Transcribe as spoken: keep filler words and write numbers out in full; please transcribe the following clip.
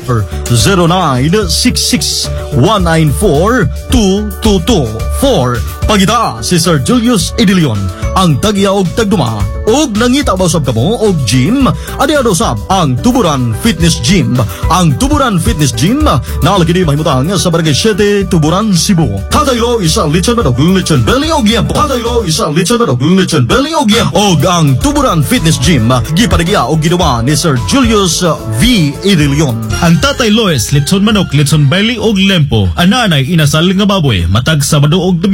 number zero nine six six one nine four two two two four. Pagita si Sir Julius Idilion, ang tagya og tagduma, og nangita ba usab kamo og gym, adi ado usab ang Tuburan Fitness Gym. Ang Tuburan Fitness Gym nalagini mahimutang sa Barangay Siete, Tuburan, Cebu. Kadaylo isa lechon manok, lechon belly og yempo. Kadaylo isa lechon manok, lechon belly og yempo. Og ang Tuburan Fitness Gym gipanagya og ginawa ni Sir Julius V. Idilion. Ang Tatay Lois, lechon manok, lechon belly og lempo. Ang nanay inasal nga baboy, matag sa maduog